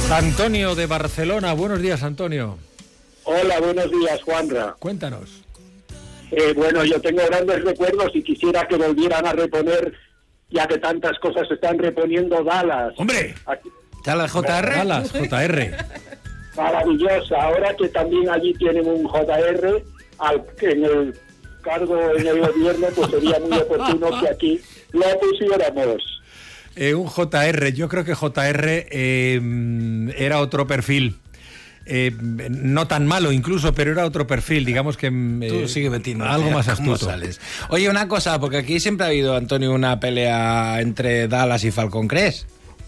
Antonio de Barcelona, buenos días, Antonio. Hola, buenos días, Juanra. Cuéntanos. Bueno, yo tengo grandes recuerdos y quisiera que volvieran a reponer, ya que tantas cosas se están reponiendo, Dallas. ¡Hombre! ¿Dallas JR? Dallas JR. Maravillosa. Ahora que también allí tienen un JR en el cargo en el gobierno, pues sería muy oportuno que aquí lo pusiéramos. Un JR, yo creo que JR era otro perfil. No tan malo incluso, pero era otro perfil, digamos que Tú sigue metiendo algo más astuto. Sales. Oye, una cosa, porque aquí siempre ha habido, Antonio, una pelea entre Dallas y Falcon Crest.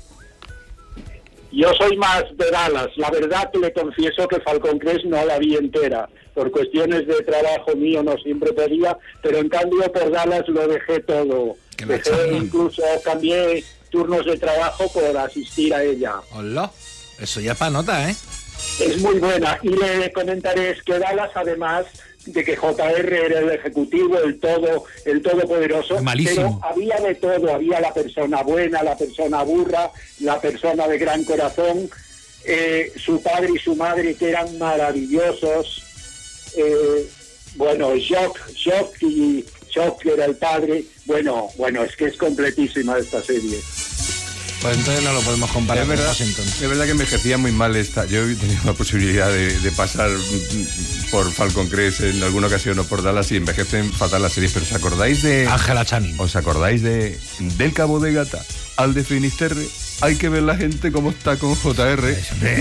Yo soy más de Dallas. La verdad que le confieso que Falcon Crest no la vi entera. Por cuestiones de trabajo mío no siempre podía, pero en cambio por Dallas lo dejé todo. Incluso cambié turnos de trabajo por asistir a ella. Hola, eso ya pa' nota, ¿eh? Es muy buena. Y le comentaré es que Dallas, además de que JR era el ejecutivo, el todopoderoso, malísimo. Pero había de todo, había la persona buena, la persona burra, la persona de gran corazón, su padre y su madre que eran maravillosos, Shock era el padre, bueno, es que es completísima esta serie. Pues entonces no lo podemos comparar con Washington. Es verdad que envejecía muy mal esta. Yo he tenido la posibilidad de pasar por Falcon Crest en alguna ocasión o por Dallas y envejecen fatal las series, pero ¿os acordáis de Ángela Channing? ¿Os acordáis de Del Cabo de Gata al de Finisterre? Hay que ver la gente cómo está con JR.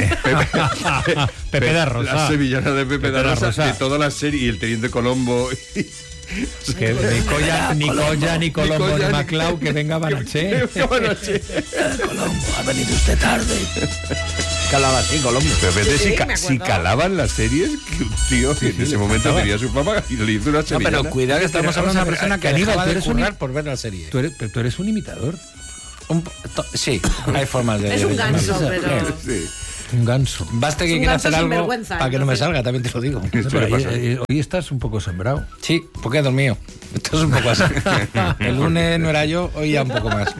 Pepe da Rosa. La sevillana de Pepe da Rosa, de toda la seserie, y el Teniente Colombo. Que ni Colla, ni Colombo, ni Maclau, que venga Banaché. Colombo, ha venido usted tarde. Calaba así, Colombo. Pero fíjate, si calaban las series, que un tío que en ese momento tenía su fama y le hizo una sevillana. No, pero cuidado que estamos hablando de una persona que dejaba de currar por ver la serie. Tú eres un imitador. Sí, hay formas de... Es un ganso, pero... Sí. Un ganso. Basta que quiera hacer algo para que no me salga, también te lo digo. Pero hoy estás un poco sembrado. Sí, porque he dormido. Esto es un poco así. El lunes no era yo, hoy ya un poco más.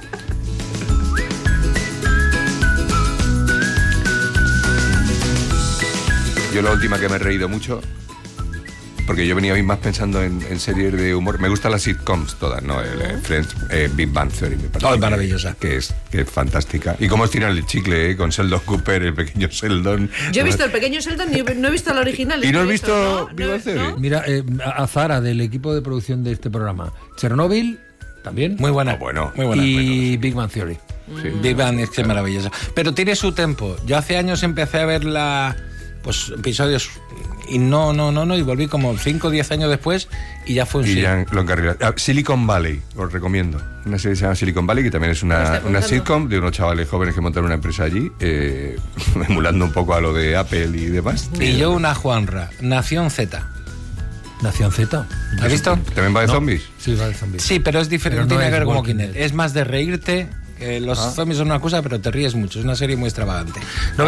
Yo la última que me he reído mucho, porque yo venía hoy más pensando en series de humor. Me gustan las sitcoms todas, ¿no? Friends, Big Bang Theory, me parece. Es maravillosa. Que es fantástica. Y cómo estiran el chicle, con Sheldon Cooper, el pequeño Sheldon. Yo he visto el pequeño Sheldon y no he visto el original. ¿Y no has visto Big Bang Theory? Mira, a Zara, del equipo de producción de este programa. Chernobyl, también. Muy buena. Muy buena. Y Big Bang Theory. Sí. Big Bang es que es maravillosa. Pero tiene su tiempo. Yo hace años empecé a verla, pues episodios, y no, y volví como 5 o 10 años después y ya fue un sí. Ya lo encarrilé. Silicon Valley, os recomiendo. Una serie que se llama Silicon Valley, que también es una sitcom de unos chavales jóvenes que montaron una empresa allí, emulando un poco a lo de Apple y demás. Y yo una Juanra, Nación Z. Nación Z. ¿Has visto? ¿También va de zombies? Sí, va de zombies. Sí, pero es diferente, Pero no no tiene que ver es como Walking Kinect. Dead. Es más de reírte. Los zombies son una cosa, pero te ríes mucho. Es una serie muy extravagante.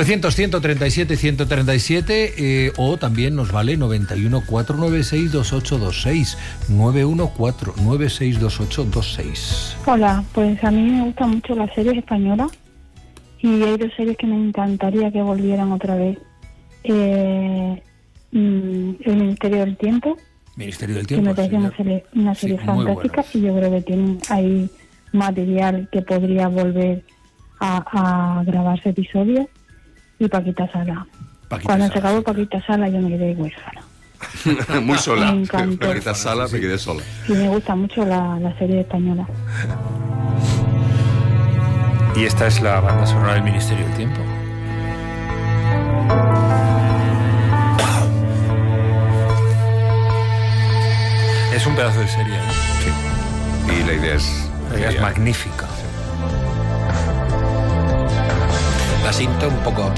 900-137-137 o también nos vale 91-496-2826. 914-962826. Hola, pues a mí me gustan mucho las series españolas y hay dos series que me encantaría que volvieran otra vez. El Ministerio del Tiempo. Ministerio del Que Tiempo. me parece una serie sí, muy fantástica buena. y yo creo que tienen ahí material que podría volver a grabarse episodios. Y Paquita Sala. Cuando se acabó Paquita Sala yo me quedé huérfana. Muy sola. Me encantó. Paquita Sala, me quedé sola. Y me gusta mucho la serie española. Y esta es la banda sonora del Ministerio del Tiempo. Es un pedazo de serie, ¿no? Sí. Y la idea es magnífica. La cinta un poco...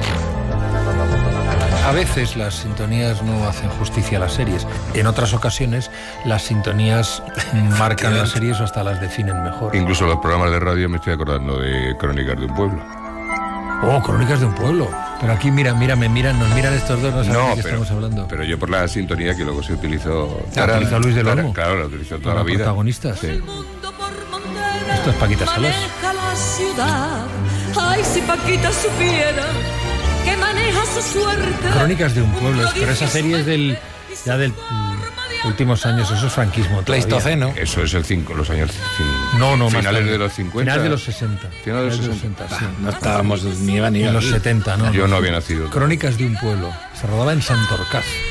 A veces las sintonías no hacen justicia a las series. En otras ocasiones las sintonías marcan las series o hasta las definen mejor. Incluso los programas de radio, me estoy acordando de Crónicas de un Pueblo. Oh, Crónicas de un Pueblo. Pero aquí nos miran estos dos, no saben de qué estamos hablando. Pero yo por la sintonía que luego se utilizó... ¿La utilizó Luis del Olmo? Claro, la utilizó toda la vida. Protagonistas. Sí. Esto es Paquita Salas. Ay, si Paquita supiera que maneja su suerte. Crónicas de un pueblo, pero esa serie es del últimos años, eso es franquismo. Pleistoceno. Eso es los años finales de los 50. Finales de los 60. Finales de los 60. Sí. No estábamos ni en los 70, ¿no? Yo no había nacido. Crónicas de un pueblo. Se rodaba en Santorcaz.